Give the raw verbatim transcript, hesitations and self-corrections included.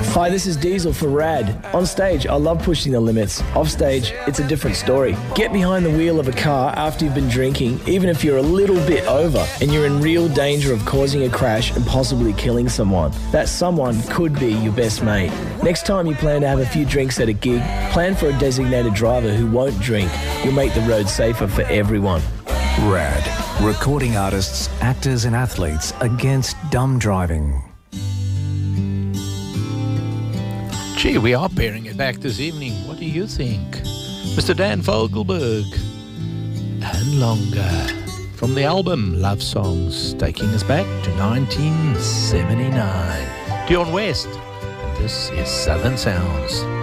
Hi, this is Diesel for Rad. On stage, I love pushing the limits. Off stage, it's a different story. Get behind the wheel of a car after you've been drinking, even if you're a little bit over, and you're in real danger of causing a crash and possibly killing someone. That someone could be your best mate. Next time you plan to have a few drinks at a gig, plan for a designated driver who won't drink. You'll make the road safer for everyone. Rad. Recording artists, actors and athletes against dumb driving. Gee, we are paring it back this evening. What do you think? Mister Dan Fogelberg and Longer from the album Love Songs, taking us back to nineteen seventy-nine. Dion West, and this is Southern Sounds.